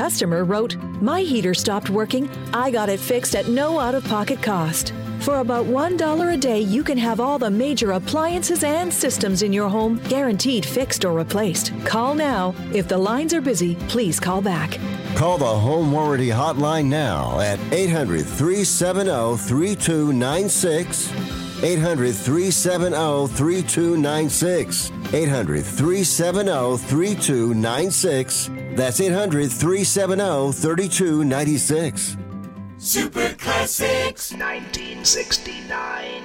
Customer wrote, "My heater stopped working. I got it fixed at no out-of-pocket cost." For about $1 a day, you can have all the major appliances and systems in your home guaranteed fixed or replaced. Call now. If the lines are busy, please call back. Call the Home Warranty Hotline now at 800-370-3296. 800-370-3296. 800-370-3296. That's 800-370-3296. Super Classics 1969.